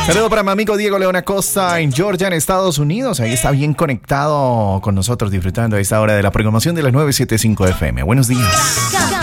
Saludo para mi amigo Diego León Acosta en Georgia, en Estados Unidos. Ahí está bien conectado con nosotros, disfrutando a esta hora de la programación de las 975 FM. Buenos días.